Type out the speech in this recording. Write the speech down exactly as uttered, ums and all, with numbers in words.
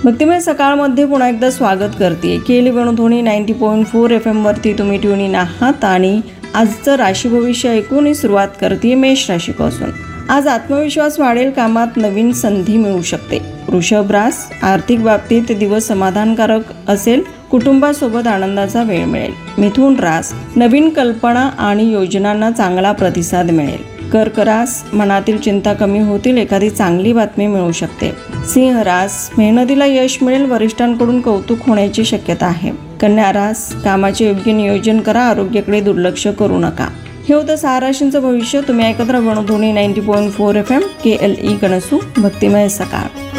भक्तिमय सकाळमध्ये पुन्हा एकदा स्वागत करते. केली Venudhwani ninety point four F एमवरती तुम्ही ट्यून इन आहात आणि आजचं राशी भविष्य ऐकून सुरुवात करते मेष राशीपासून. आज आत्मविश्वास वाढेल, कामात नवीन संधी मिळू शकते. वृषभ रास, आर्थिक बाबतीत दिवस समाधानकारक असेल, कुटुंबासोबत आनंदाचा वेळ मिळेल. मिथुन रास, नवीन कल्पना आणि योजनांना चांगला प्रतिसाद मिळेल. कर्क रास, मनातील चिंता कमी होतील, एखादी चांगली बातमी मिळू शकते. सिंह रास, मेहनतीला यश मिळेल, वरिष्ठांकडून कौतुक होण्याची शक्यता आहे. कन्या रास, कामाचे योग्य नियोजन करा, आरोग्याकडे दुर्लक्ष करू नका. हे होतं सहा राशींचं भविष्य. तुम्ही ऐकत राहा Venudhwani ninety point four F M, के एल ई कणसू, भक्तिमय सकाळ.